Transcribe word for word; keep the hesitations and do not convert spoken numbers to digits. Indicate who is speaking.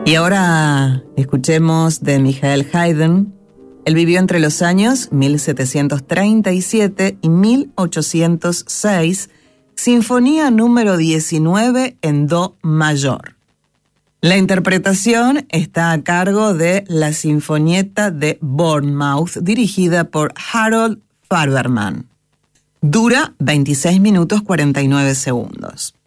Speaker 1: Y ahora escuchemos de Michael Haydn. Él vivió entre los años mil setecientos treinta y siete y mil ochocientos seis, Sinfonía número diecinueve en Do mayor. La interpretación está a cargo de la Sinfonietta de Bournemouth, dirigida por Harold Faberman. Dura veintiséis minutos cuarenta y nueve segundos.